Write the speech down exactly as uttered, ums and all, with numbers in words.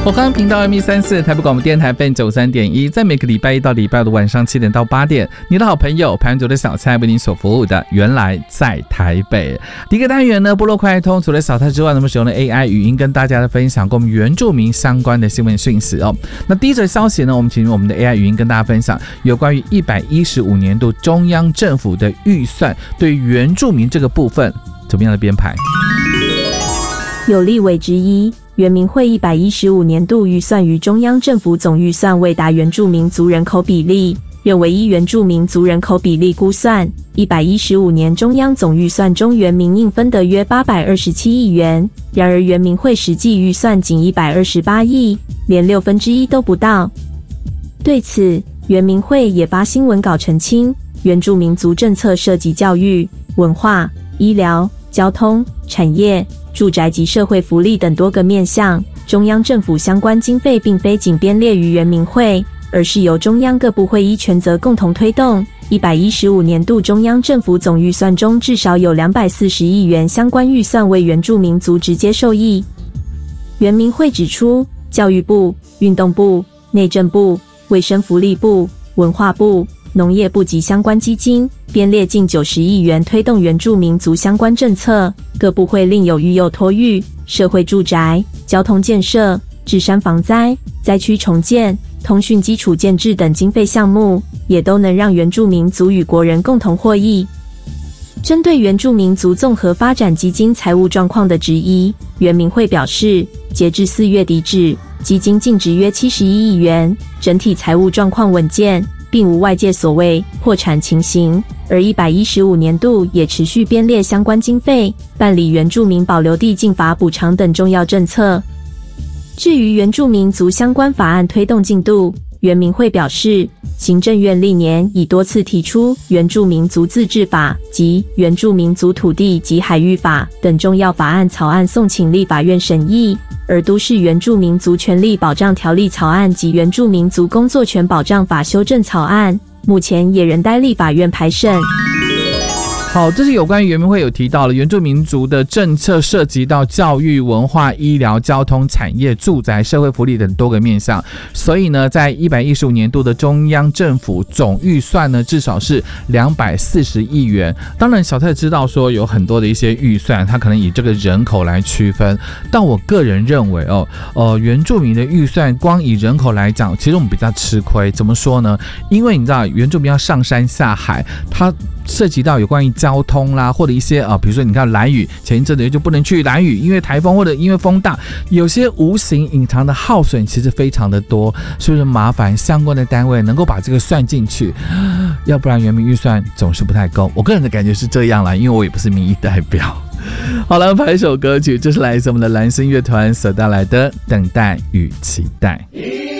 我欢迎频道 M 一三四台北广播电台 F M 九三点一，在每个礼拜一到礼拜五的晚上七点到八点，你的好朋友排湾族的小蔡为您所服务的原来在台北。第一个单元呢，部落快通，除了小蔡之外，我们使用了 A I 语音跟大家的分享跟我们原住民相关的新闻讯息哦。那第一则消息呢，我们请我们的 A I 语音跟大家分享有关于一百一十五年度中央政府的预算对于原住民这个部分怎么样的编排。 有立委之一，原民会一百一十五年度预算于中央政府总预算未达原住民族人口比例，认为依原住民族人口比例估算，一百一十五年中央总预算中原民应分得约八百二十七亿元，然而原民会实际预算仅一百二十八亿，连六分之一都不到。对此，原民会也发新闻稿澄清，原住民族政策涉及教育、文化、医疗、交通、产业、住宅及社会福利等多个面向，中央政府相关经费并非仅编列于原民会，而是由中央各部会依权责共同推动。一百一十五年度中央政府总预算中至少有两百四十亿元相关预算为原住民族直接受益。原民会指出，教育部、运动部、内政部、卫生福利部、文化部、农业部及相关基金编列近九十亿元推动原住民族相关政策，各部会另有育幼托育、社会住宅、交通建设、治山防灾、灾区重建、通讯基础建制等经费项目，也都能让原住民族与国人共同获益。针对原住民族综合发展基金财务状况的质疑，原民会表示，截至四月底止，基金净值约七十一亿元，整体财务状况稳健，并无外界所谓破产情形，而一百一十五年度也持续编列相关经费，办理原住民保留地禁伐补偿等重要政策。至于原住民族相关法案推动进度，原民会表示，行政院历年已多次提出原住民族自治法及原住民族土地及海域法等重要法案草案送请立法院审议，而都市原住民族权利保障条例草案及原住民族工作权保障法修正草案，目前也仍待立法院排审。 好，这是有关于原民会有提到了原住民族的政策涉及到教育、文化、医疗、交通、产业、住宅、社会福利等多个面向，所以呢，在一百一十五年度的中央政府总预算呢，至少是两百四十亿元。当然，小蔡知道说有很多的一些预算，它可能以这个人口来区分，但我个人认为哦，呃，原住民的预算光以人口来讲，其实我们比较吃亏。怎么说呢？因为你知道，原住民要上山下海，它涉及到有关于交通啦，或者一些啊、呃，比如说你看兰屿，前一阵子就不能去兰屿，因为台风或者因为风大，有些无形隐藏的耗损其实非常的多，是不是麻烦相关的单位能够把这个算进去？要不然原民预算总是不太够。我个人的感觉是这样啦，因为我也不是民意代表。好了，排首歌曲，这是来自我们的蓝星乐团所带来的《等待与期待》。